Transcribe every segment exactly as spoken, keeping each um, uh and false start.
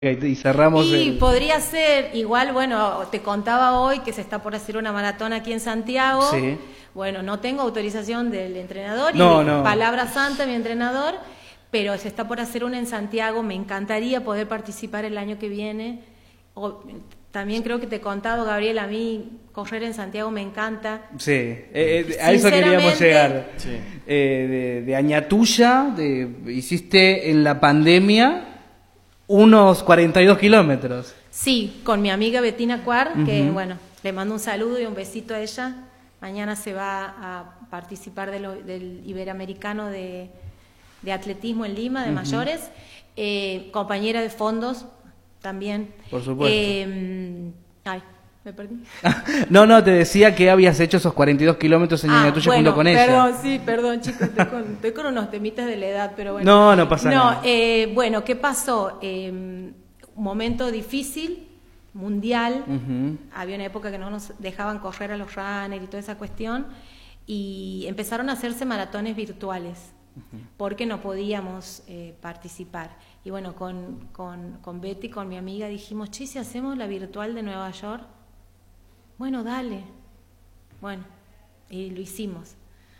Y cerramos Y el... podría ser, igual, bueno, te contaba hoy que se está por hacer una maratón aquí en Santiago. Sí. Bueno, no tengo autorización del entrenador No, y no. palabra santa mi entrenador, pero se está por hacer una en Santiago. Me encantaría poder participar el año que viene. O, también creo que te he contado, Gabriel, a mí correr en Santiago me encanta. Sí, eh, eh, a eso queríamos llegar. Sí. Eh, de, de Añatuya, de, hiciste en la pandemia unos cuarenta y dos kilómetros. Sí, con mi amiga Bettina Cuar, uh-huh. que bueno, le mando un saludo y un besito a ella. Mañana se va a participar de lo, del Iberoamericano de, de Atletismo en Lima, de uh-huh. mayores. Eh, compañera de fondos también. Por supuesto. Eh, ay, me perdí. no, no, te decía que habías hecho esos cuarenta y dos kilómetros en ah, Añatuya bueno, junto con ella. Perdón, sí, perdón, chicos, estoy con, estoy con unos temitas de la edad, pero bueno. No, no pasa no, nada. No, eh, bueno, ¿qué pasó? Eh, un momento difícil, mundial. Uh-huh. Había una época que no nos dejaban correr a los runners y toda esa cuestión. Y empezaron a hacerse maratones virtuales, uh-huh. porque no podíamos eh, participar. Y bueno, con, con, con Betty, con mi amiga, dijimos, che, si hacemos la virtual de Nueva York, bueno, dale. Bueno, y lo hicimos.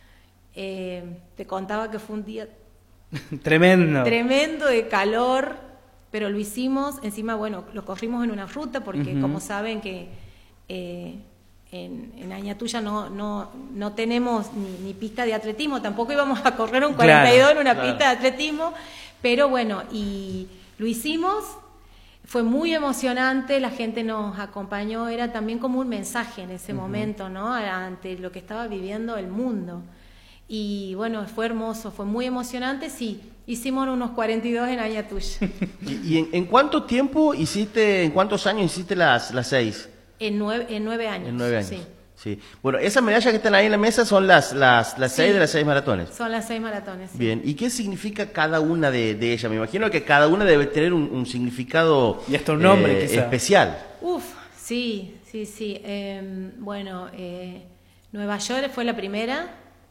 Eh, te contaba que fue un día tremendo. Tremendo de calor, pero lo hicimos. Encima, bueno, lo corrimos en una ruta porque, uh-huh. como saben que eh, en, en Añatuya no, no, no tenemos ni, ni pista de atletismo, tampoco íbamos a correr un cuarenta y dos claro, en una claro. pista de atletismo, pero bueno, y lo hicimos. Fue muy emocionante, la gente nos acompañó, era también como un mensaje en ese uh-huh. momento, ¿no? Ante lo que estaba viviendo el mundo. Y bueno, fue hermoso, fue muy emocionante, sí, hicimos unos cuarenta y dos en Añatuya. ¿Y, y en, en cuánto tiempo hiciste, en cuántos años hiciste las, las seis? En nueve, en nueve años. En nueve años, sí. sí. Bueno, esas medallas que están ahí en la mesa son las, las, las seis sí, de las seis maratones. Son las seis maratones, sí. Bien, ¿y qué significa cada una de, de ellas? Me imagino que cada una debe tener un, un significado y hasta un nombre, eh, especial. Uf, sí, sí, sí. Eh, bueno, eh, Nueva York fue la primera,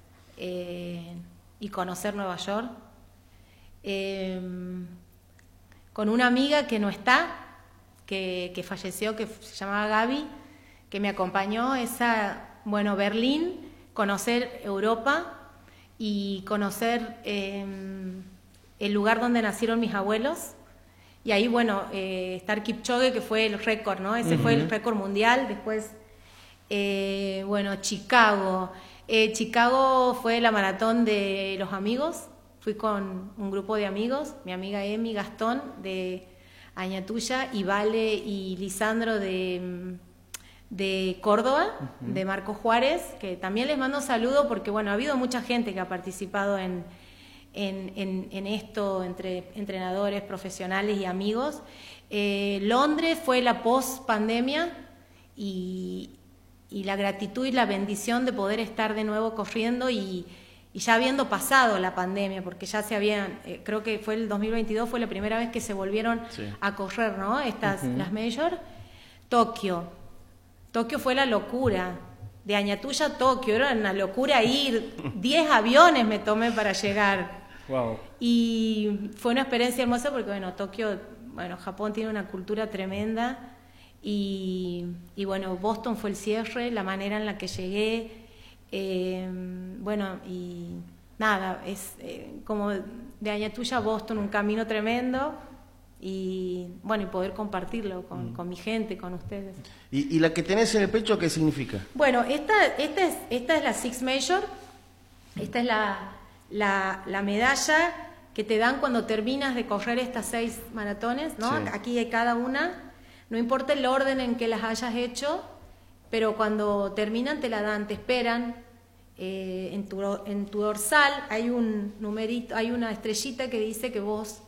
eh, y conocer Nueva York. Eh, con una amiga que no está, que, que falleció, que se llamaba Gaby, que me acompañó, esa, bueno, Berlín, conocer Europa y conocer eh, el lugar donde nacieron mis abuelos. Y ahí, bueno, eh, estar Kipchoge, que fue el récord, ¿no? Ese uh-huh. fue el récord mundial. Después, eh, bueno, Chicago. Eh, Chicago fue la maratón de los amigos. Fui con un grupo de amigos, mi amiga Emi, Gastón, de Añatuya, y Vale y Lisandro de... de Córdoba, uh-huh. de Marco Juárez, que también les mando saludo porque, bueno, ha habido mucha gente que ha participado en, en, en, en esto, entre entrenadores, profesionales y amigos. Eh, Londres fue la post-pandemia y, y la gratitud y la bendición de poder estar de nuevo corriendo y, y ya habiendo pasado la pandemia, porque ya se habían, eh, creo que fue el dos mil veintidós, fue la primera vez que se volvieron sí. a correr, ¿no? Estas, uh-huh. las major. Tokio. Tokio fue la locura, de Añatuya a Tokio, era una locura ir, diez aviones me tomé para llegar. Wow. Y fue una experiencia hermosa porque, bueno, Tokio, bueno, Japón tiene una cultura tremenda y, y bueno, Boston fue el cierre, la manera en la que llegué, eh, bueno, y nada, es eh, como de Añatuya a Boston, un camino tremendo. Y bueno, y poder compartirlo con, mm. con mi gente, con ustedes. ¿Y, ¿Y la que tenés en el pecho qué significa? Bueno, esta, esta, es, esta es la Six Major, esta es la, la, la medalla que te dan cuando terminas de correr estas seis maratones, ¿no? Sí. Aquí hay cada una, no importa el orden en que las hayas hecho, pero cuando terminan te la dan, te esperan, eh, en, tu, en tu dorsal hay un numerito, hay una estrellita que dice que vos...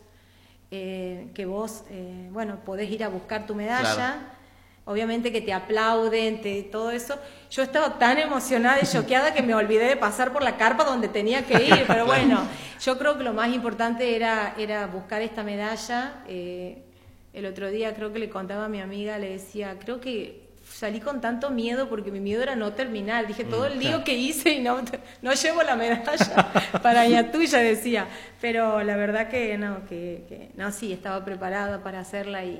Eh, que vos, eh, bueno, podés ir a buscar tu medalla, claro. Obviamente que te aplauden, te, todo eso. Yo estaba tan emocionada y choqueada que me olvidé de pasar por la carpa donde tenía que ir, pero bueno, yo creo que lo más importante era, era buscar esta medalla. Eh, el otro día creo que le contaba a mi amiga, le decía, creo que salí con tanto miedo porque mi miedo era no terminar. Dije, todo el Mm, lío claro. que hice y no, no llevo la medalla para Añatuya, decía. Pero la verdad que no, que, que no, sí, estaba preparada para hacerla y,